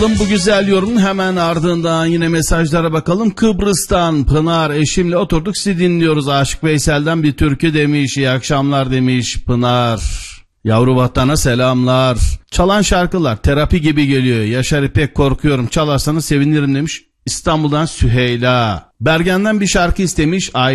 Bu güzel yorumun hemen ardından yine mesajlara bakalım. Kıbrıs'tan Pınar, eşimle oturduk, sizi dinliyoruz. Aşık Veysel'den bir türkü demiş. İyi akşamlar demiş Pınar. Yavru vatana selamlar. Çalan şarkılar terapi gibi geliyor. Yaşar İpek, korkuyorum, çalarsanız sevinirim demiş. İstanbul'dan Süheyla. Bergen'den bir şarkı istemiş.